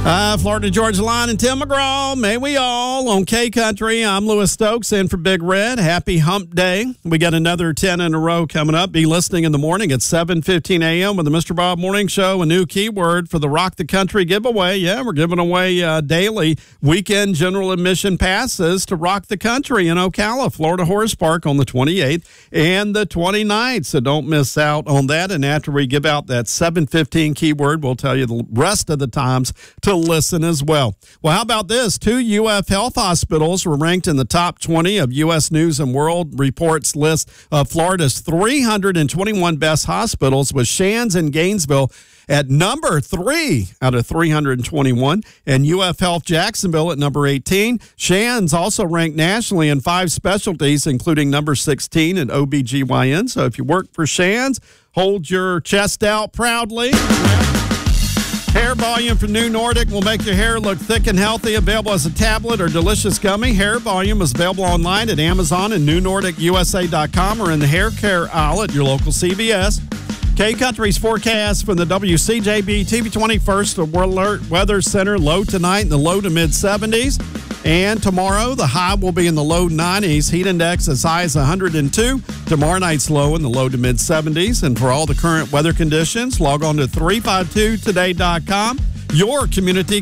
Florida Georgia Line and Tim McGraw. May we all on K Country. I'm Lewis Stokes in for Big Red. Happy Hump Day. We got another 10 in a row coming up. Be listening in the morning at 7:15 a.m. with the Mr. Bob Morning Show. A new keyword for the Rock the Country giveaway. Yeah, we're giving away daily weekend general admission passes to Rock the Country in Ocala, Florida Horse Park on the 28th and the 29th. So don't miss out on that. And after we give out that 7:15 keyword, we'll tell you the rest of the times to listen as well. Well, how about this? 2 UF Health hospitals were ranked in the top 20 of U.S. News and World Report's list of Florida's 321 best hospitals, with Shands in Gainesville at number 3 out of 321, and UF Health Jacksonville at number 18. Shands also ranked nationally in 5 specialties, including number 16 in OBGYN. So if you work for Shands, hold your chest out proudly. Hair Volume from New Nordic will make your hair look thick and healthy. Available as a tablet or delicious gummy. Hair Volume is available online at Amazon and NewNordicUSA.com or in the hair care aisle at your local CVS. K Country's forecast from the WCJB TV 21st Alert Weather Center. Low tonight in the low to mid 70s. And tomorrow, the high will be in the low 90s. Heat index as high as 102. Tomorrow night's low in the low to mid 70s. And for all the current weather conditions, log on to 352today.com. Your community